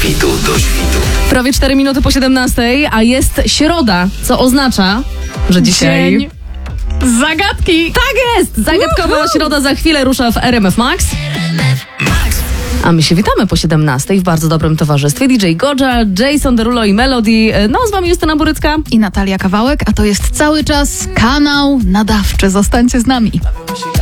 świtu do świtu. Prawie 4 minuty po 17, a jest środa, co oznacza, że dzisiaj... Dzień zagadki. Tak jest! Zagadkowa środa za chwilę rusza w RMF Max. A my się witamy po 17 w bardzo dobrym towarzystwie. DJ Goja, Jason Derulo i Melody. No, z wami Justyna Burycka. I Natalia Kawałek, a to jest cały czas kanał nadawczy. Zostańcie z nami.